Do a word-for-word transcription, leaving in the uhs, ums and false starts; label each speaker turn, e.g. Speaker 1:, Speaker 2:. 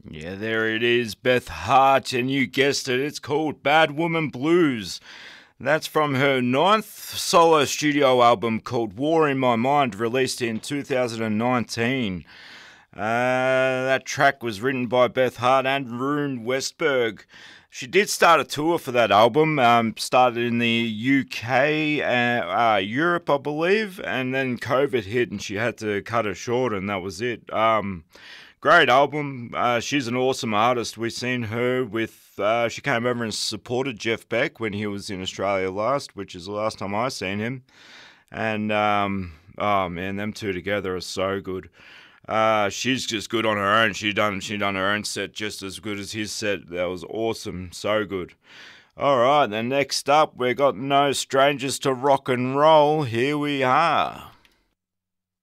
Speaker 1: Yeah, there it is, Beth Hart, and you guessed it, it's called Bad Woman Blues. That's from her ninth solo studio album called War in My Mind, released in two thousand nineteen. Uh, that track was written by Beth Hart and Rune Westberg. She did start a tour for that album, um, started in the U K, uh, uh, Europe, I believe, and then COVID hit and she had to cut it short, and that was it. Um, great album. Uh, she's an awesome artist. We've seen her with, uh, she came over and supported Jeff Beck when he was in Australia last, which is the last time I seen him. And, um, oh man, them two together are so good. Uh, she's just good on her own. She done she done her own set just as good as his set. That was awesome, so good. All right, then next up we got No Strangers to Rock and Roll. Here we are.